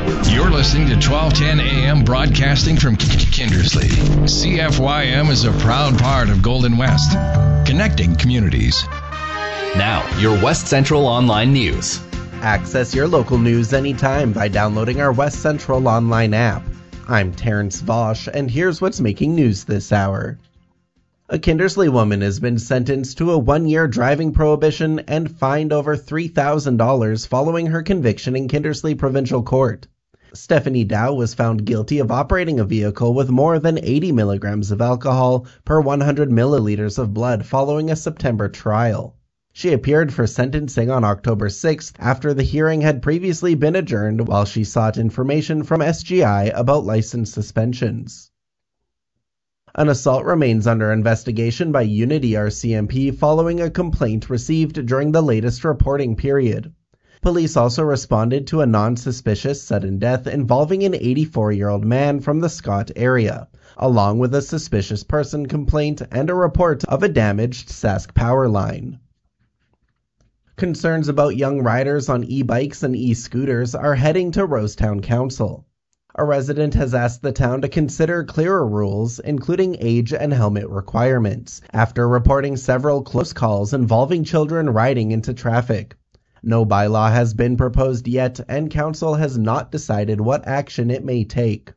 You're listening to 1210 AM broadcasting from Kindersley. CFYM is a proud part of Golden West, connecting communities. Now, your West Central Online News. Access your local news anytime by downloading our West Central Online app. I'm Terrence Vosch, and here's what's making news this hour. A Kindersley woman has been sentenced to a 1-year driving prohibition and fined over $3,000 following her conviction in Kindersley Provincial Court. Stephanie Dow was found guilty of operating a vehicle with more than 80 milligrams of alcohol per 100 milliliters of blood following a September trial. She appeared for sentencing on October 6th after the hearing had previously been adjourned while she sought information from SGI about license suspensions. An assault remains under investigation by Unity RCMP following a complaint received during the latest reporting period. Police also responded to a non-suspicious sudden death involving an 84-year-old man from the Scott area, along with a suspicious person complaint and a report of a damaged Sask power line. Concerns about young riders on e-bikes and e-scooters are heading to Rosetown Council. A resident has asked the town to consider clearer rules, including age and helmet requirements, after reporting several close calls involving children riding into traffic. No bylaw has been proposed yet, and council has not decided what action it may take.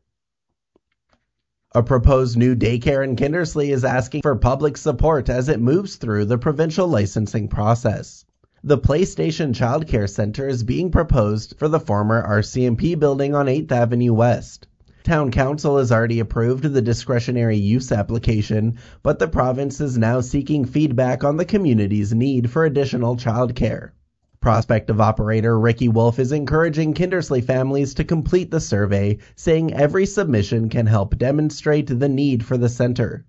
A proposed new daycare in Kindersley is asking for public support as it moves through the provincial licensing process. The PlayStation Childcare Center is being proposed for the former RCMP building on 8th Avenue West. Town Council has already approved the discretionary use application, but the province is now seeking feedback on the community's need for additional childcare. Prospective operator Ricky Wolf is encouraging Kindersley families to complete the survey, saying every submission can help demonstrate the need for the center.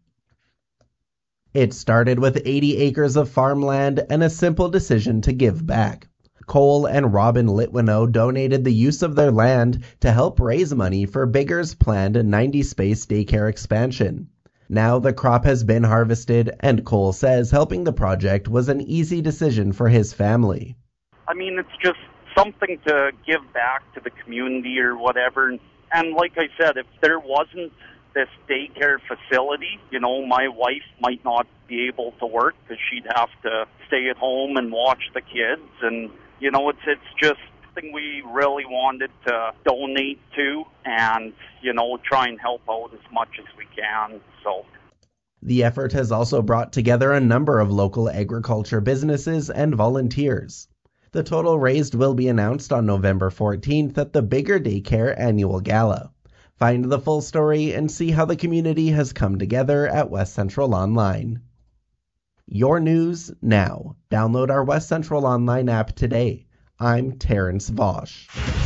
It started with 80 acres of farmland and a simple decision to give back. Cole and Robin Litwinow donated the use of their land to help raise money for Bigger's planned 90-space daycare expansion. Now the crop has been harvested, and Cole says helping the project was an easy decision for his family. I mean, it's just something to give back to the community or whatever. And like I said, if there wasn't this daycare facility, my wife might not be able to work because she'd have to stay at home and watch the kids. And, it's just something we really wanted to donate to and, try and help out as much as we can. So the effort has also brought together a number of local agriculture businesses and volunteers. The total raised will be announced on November 14th at the Bigger Daycare Annual Gala. Find the full story and see how the community has come together at West Central Online. Your news now. Download our West Central Online app today. I'm Terrence Vosch.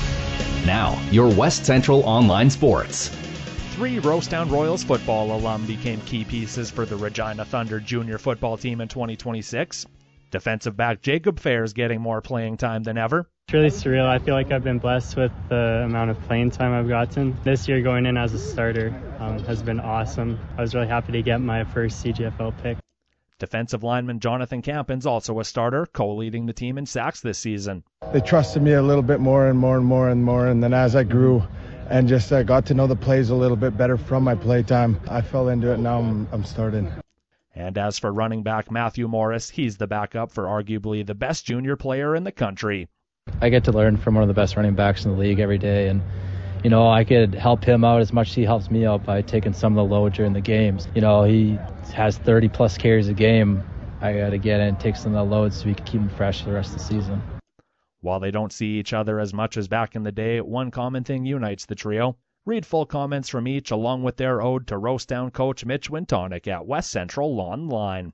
Now, your West Central Online Sports. 3 Rosetown Royals football alum became key pieces for the Regina Thunder junior football team in 2026. Defensive back Jacob Fair is getting more playing time than ever. It's really surreal. I feel like I've been blessed with the amount of playing time I've gotten. This year going in as a starter has been awesome. I was really happy to get my first CGFL pick. Defensive lineman Jonathan Campin's also a starter, co-leading the team in sacks this season. They trusted me a little bit more and more, and then as I grew and just got to know the plays a little bit better from my play time, I fell into it. Now I'm starting. And as for running back Matthew Morris, he's the backup for arguably the best junior player in the country. I get to learn from one of the best running backs in the league every day, and I could help him out as much as he helps me out by taking some of the load during the games. He has 30 plus carries a game. I got to get in and take some of the load so we can keep him fresh for the rest of the season. While they don't see each other as much as back in the day, one common thing unites the trio. Read full comments from each along with their ode to Rosetown coach Mitch Wintonic at West Central Online.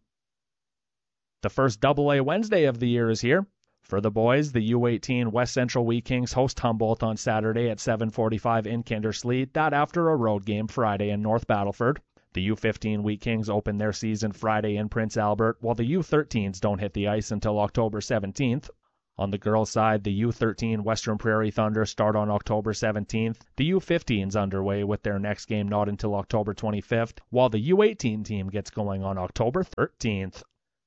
The first AA Wednesday of the year is here. For the boys, the U18 West Central Wheat Kings host Humboldt on Saturday at 7:45 in Kindersley, that after a road game Friday in North Battleford. The U15 Wheat Kings open their season Friday in Prince Albert, while the U13s don't hit the ice until October 17th. On the girls' side, the U13 Western Prairie Thunder start on October 17th. The U15's underway with their next game not until October 25th, while the U18 team gets going on October 13th.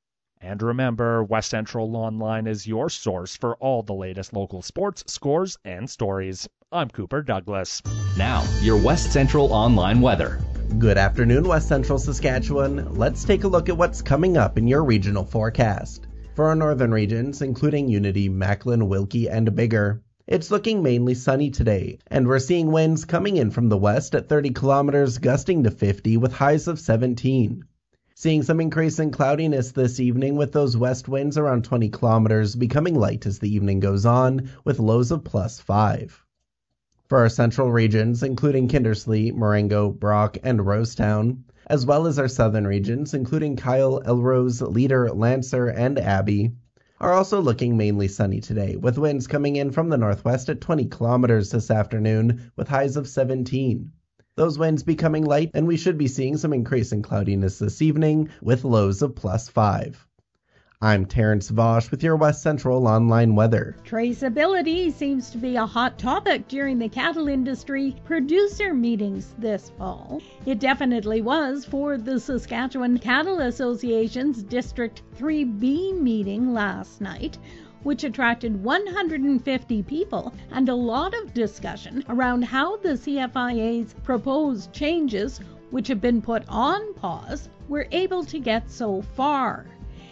And remember, West Central Online is your source for all the latest local sports, scores, and stories. I'm Cooper Douglas. Now, your West Central Online weather. Good afternoon, West Central Saskatchewan. Let's take a look at what's coming up in your regional forecast. For our northern regions, including Unity, Macklin, Wilkie, and Biggar, it's looking mainly sunny today, and we're seeing winds coming in from the west at 30 kilometers, gusting to 50 with highs of 17. Seeing some increase in cloudiness this evening with those west winds around 20 kilometers becoming light as the evening goes on with lows of plus 5. For our central regions, including Kindersley, Marengo, Brock, and Rosetown, as well as our southern regions, including Kyle, Elrose, Leader, Lancer, and Abbey, are also looking mainly sunny today, with winds coming in from the northwest at 20 kilometers this afternoon with highs of 17. Those winds becoming light, and we should be seeing some increase in cloudiness this evening with lows of plus 5. I'm Terrence Vosch with your West Central Online weather. Traceability seems to be a hot topic during the cattle industry producer meetings this fall. It definitely was for the Saskatchewan Cattle Association's District 3B meeting last night, which attracted 150 people and a lot of discussion around how the CFIA's proposed changes, which have been put on pause, were able to get so far.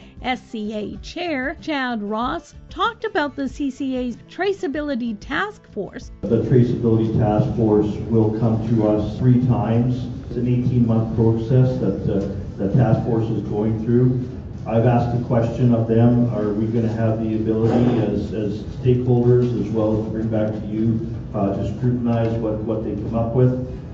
SCA Chair Chad Ross talked about the CCA's Traceability Task Force. The Traceability Task Force will come to us 3 times. It's an 18-month process that the task force is going through. I've asked the question of them, are we going to have the ability as stakeholders as well as bring back to you to scrutinize what they come up with,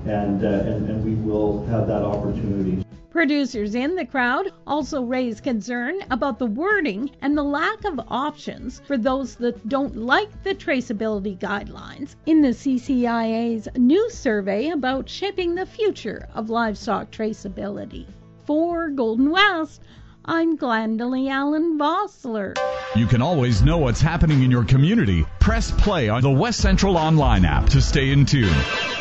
and we will have that opportunity. Producers in the crowd also raised concern about the wording and the lack of options for those that don't like the traceability guidelines in the CCIA's new survey about shaping the future of livestock traceability. For Golden West, I'm Glendalee Allen Vossler. You can always know what's happening in your community. Press play on the West Central Online app to stay in tune.